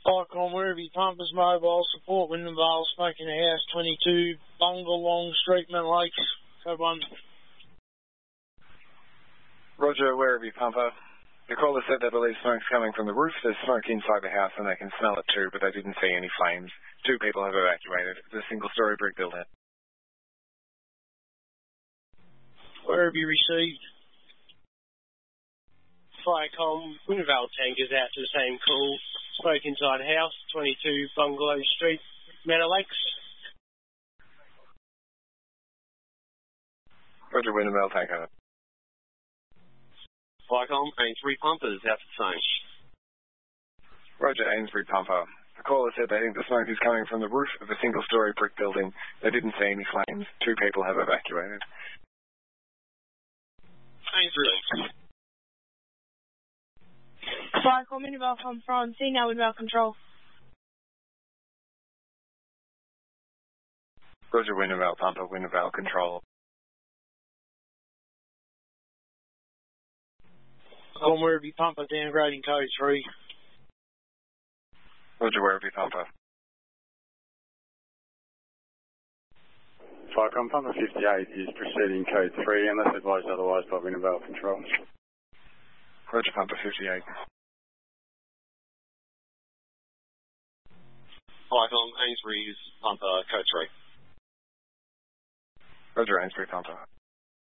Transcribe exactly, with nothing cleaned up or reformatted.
Icon Werribee Pumpers Mobile Support Windenvale Smoking the House twenty-two Bungalong Street Middle Lakes code one. Roger, Werribee Pumper. The caller said they believe smoke's coming from the roof. There's smoke inside the house and they can smell it too, but they didn't see any flames. Two people have evacuated. It's a single-storey brick building. Werribee received. Firecom, Windenvale tankers out to the same call. Smoke inside house, twenty-two Bungalow Street, Meadow Lakes. Roger, Windenvale tanker. Firecom, Ainsbury Pumpers out to the same. Roger, Ainsbury Pumper. The caller said they think the smoke is coming from the roof of a single-storey brick building. They didn't see any flames. Two people have evacuated. Ainsbury. Firecom, Windenvale from France, now Windenvale Control. Roger, Windenvale Pumper, Windenvale Control. Icon Werribee Pumper downgrading code three. Roger, Werribee Pumper. Firecom Pumper fifty-eight is proceeding code three unless advised otherwise by Windenvale Control. Roger, Pumper fifty-eight. Firecom, Ainsbury's Pumper code three. Roger, Ainsbury Pumper.